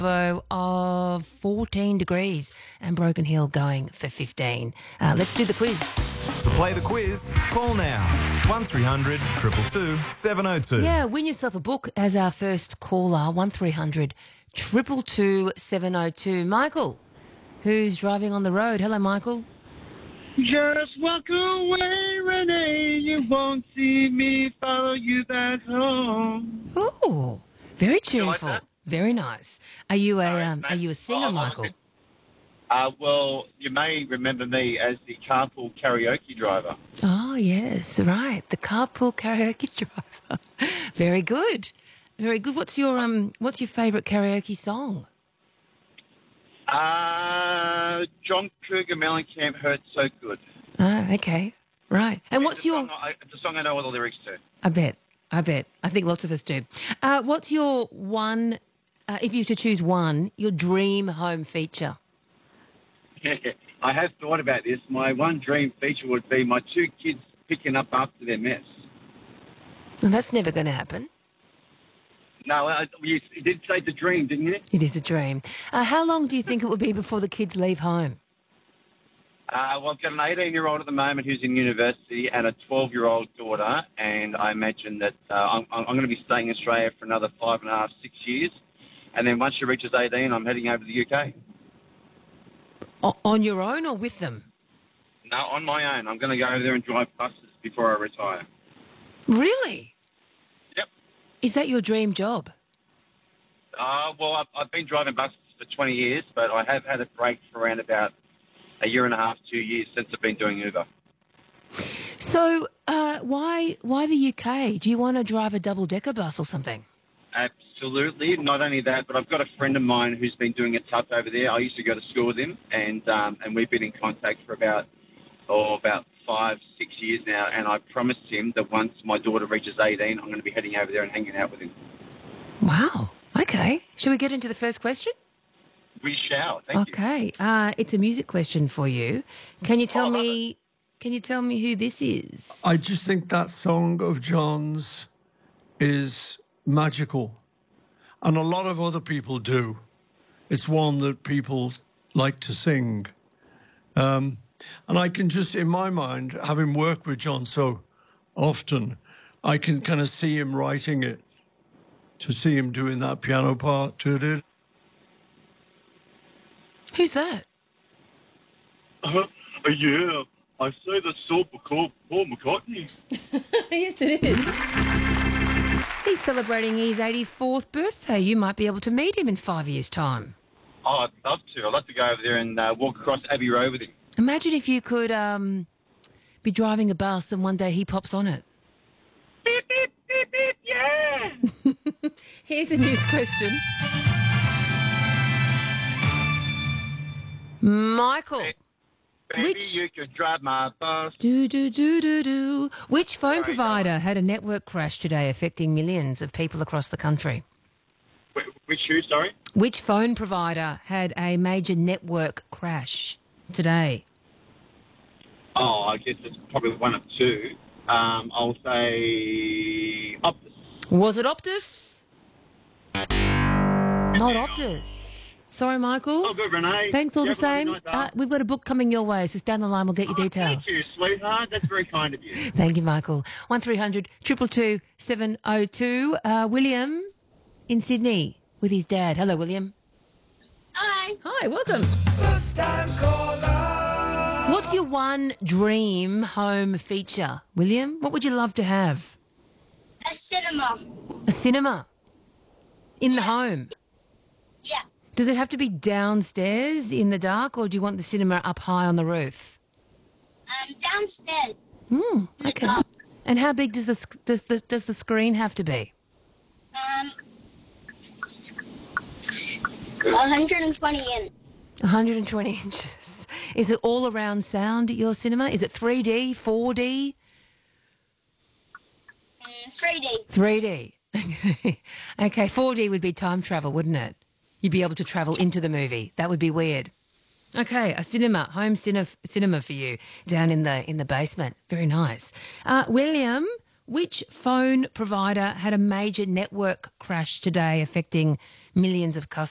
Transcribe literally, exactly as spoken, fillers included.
of fourteen degrees and Broken Hill going for fifteen. Uh, let's do the quiz. To play the quiz, call now. one three hundred two two two seven oh two. Yeah, win yourself a book as our first caller, one three hundred two two two seven oh two. Michael, who's driving on the road. Hello, Michael. Just walk away, Renee. You won't see me follow you back home. Oh, very tuneful. that? Very nice. Are you a Sorry, um, mate. are you a singer, Oh, I'm Michael? good. Uh, well, you may remember me as the carpool karaoke driver. Oh, yes, right. The carpool karaoke driver. Very good. Very good. What's your um what's your favourite karaoke song? Uh, John Cougar Mellencamp, Hurt So Good. Oh, okay. Right. And what's It's a your song I, it's a song I know all the lyrics to. I bet. I bet. I think lots of us do. Uh, what's your one uh, if you were to choose one, your dream home feature? I have thought about this. My one dream feature would be my two kids picking up after their mess. Well, that's never going to happen. No, uh, you, you did say the dream, didn't you? It is a dream. Uh, how long do you think it will be before the kids leave home? Uh, well, I've got an eighteen-year-old at the moment who's in university and a twelve-year-old daughter, and I imagine that uh, I'm, I'm going to be staying in Australia for another five and a half, six years, and then once she reaches eighteen, I'm heading over to the U K. O- on your own or with them? No, on my own. I'm going to go over there and drive buses before I retire. Really? Yep. Is that your dream job? Uh, well, I've, I've been driving buses for twenty years, but I have had a break for around about a year and a half, two years since I've been doing Uber. So uh, why why the U K? Do you want to drive a double-decker bus or something? Absolutely. Not only that, but I've got a friend of mine who's been doing it tough over there. I used to go to school with him, and um, and we've been in contact for about oh about five, six years now. And I promised him that once my daughter reaches eighteen, I'm going to be heading over there and hanging out with him. Wow. Okay. Shall we get into the first question? We shall. Thank you. Okay. Uh, it's a music question for you. Can you tell Oh, I love me? Can you tell me who this is? I just think that song of John's is magical. And a lot of other people do. It's one that people like to sing. Um, and I can just, in my mind, having worked with John so often, I can kind of see him writing it, to see him doing that piano part. To Who's that? Uh, yeah, I say that's all for Paul McCartney. Yes, it is. He's celebrating his eighty-fourth birthday. You might be able to meet him in five years' time. Oh, I'd love to. I'd love to go over there and uh, walk across Abbey Road with him. Imagine if you could um, be driving a bus and one day he pops on it. Beep, beep, beep, beep, yeah! Here's a news question. Michael. Baby, Which- you can drive my bus. Do, do, do, do, do. Which phone Sorry, provider had a network crash today affecting millions of people across the country? Wh- Which shoe, sorry? Which phone provider had a major network crash today? Oh, I guess it's probably one of two. Um, I'll say Optus. Was it Optus? Not Optus. Sorry, Michael. Oh, good, Renee. Thanks all You the have a same. lovely night, Uh, darling. we've got a book coming your way, so down the line we'll get your Oh, details. Thank you, sweetheart. That's very kind of you. Thank you, Michael. one three hundred two two two seven oh two. Uh, William in Sydney with his dad. Hello, William. Hi. Hi, welcome. First time caller. What's your one dream home feature, William? What would you love to have? A cinema. A cinema in the home. Yeah. Does it have to be downstairs in the dark, or do you want the cinema up high on the roof? Um, downstairs. Hmm. Okay. dark. And how big does the sc- does the does the screen have to be? Um, one hundred twenty inch. one hundred twenty inches. Is it all around sound at your cinema? Is it three D, four D? Mm, three D. three D. Okay, four D would be time travel, wouldn't it? You'd be able to travel into the movie. That would be weird. Okay, a cinema, home cinema, cinema for you down in the in the basement. Very nice. Uh, William, which phone provider had a major network crash today affecting millions of customers?